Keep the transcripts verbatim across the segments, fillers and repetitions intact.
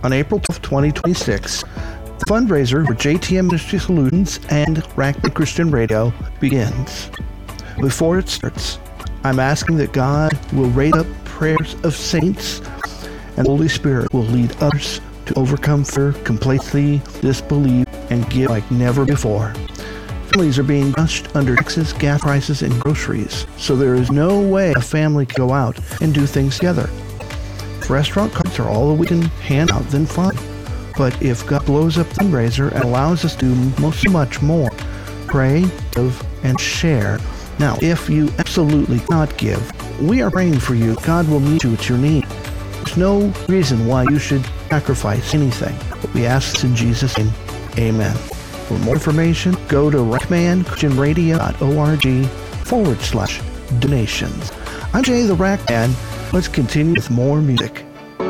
On April twelfth, twenty twenty-six, the fundraiser for J T M Ministry Solutions and Rackman Christian Radio begins. Before it starts, I'm asking that God will raise up prayers of saints and the Holy Spirit will lead others to overcome fear, complacency, disbelief, and give like never before. Families are being crushed under taxes, gas prices, and groceries, so there is no way a family can go out and do things together. If restaurant cards are all that we can hand out, then fine. But if God blows up the fundraiser and allows us to do so much more, pray, give, and share. Now, if you absolutely cannot give, we are praying for you. God will meet you at your need. There's no reason why you should sacrifice anything. But we ask this in Jesus' name. Amen. For more information, go to rackman christian radio dot org forward slash donations. I'm Jay the Rackman. Let's continue with more music.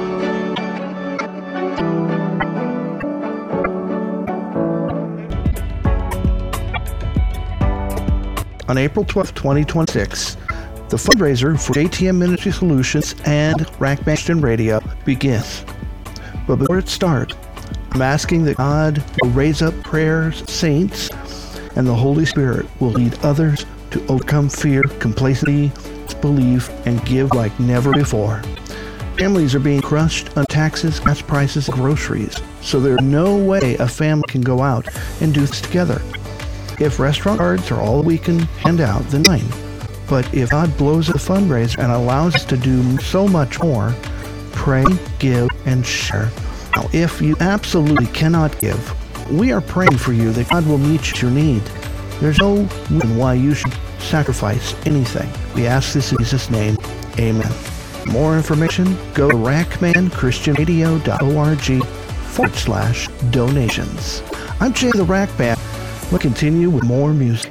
On April twelfth, twenty twenty-six, the fundraiser for J T M Ministry Solutions and Rackman Christian Radio begins. But before it starts, I'm asking that God will raise up prayers, saints, and the Holy Spirit will lead others to overcome fear, complacency, disbelief, and give like never before. Families are being crushed on taxes, gas prices, and groceries, so there's no way a family can go out and do this together. If restaurant cards are all we can hand out, then fine. But if God blows up the fundraiser and allows us to do so much more, pray, give, and share. Now, if you absolutely cannot give, we are praying for you that God will meet your need. There's no reason why you should sacrifice anything. We ask this in Jesus' name. Amen. For more information, go to rackman christian radio dot org forward slash donations. I'm Jay the Rackman. We'll continue with more music.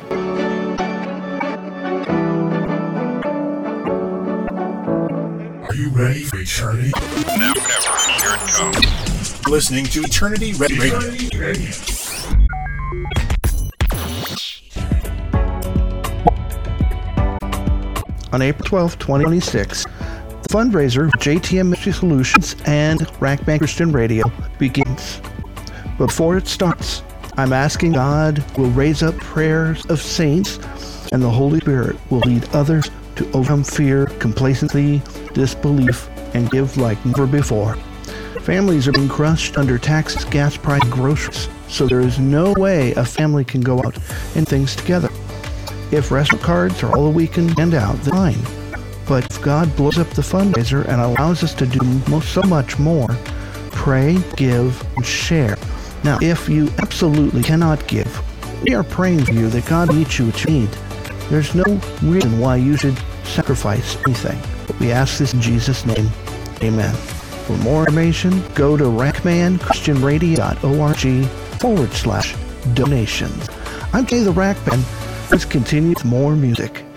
Are you ready for eternity? Never, never. Here it comes. Listening to Eternity Ready Radio. On April twelfth, twenty twenty-six, the fundraiser for J T M Ministry Solutions and Rackman Christian Radio begins. But before it starts, I'm asking God will raise up prayers of saints and the Holy Spirit will lead others to overcome fear, complacency, disbelief, and give like never before. Families are being crushed under taxes, gas prices, and groceries, so there is no way a family can go out and things together. If restaurant cards are all we can hand out, then fine. But if God blows up the fundraiser and allows us to do so much more, pray, give, and share. Now, if you absolutely cannot give, we are praying for you that God meets you at your need. There's no reason why you should sacrifice anything. But we ask this in Jesus' name. Amen. For more information, go to rackman christian radio dot org forward slash donations. I'm Jay the Rackman. Let's continue with more music.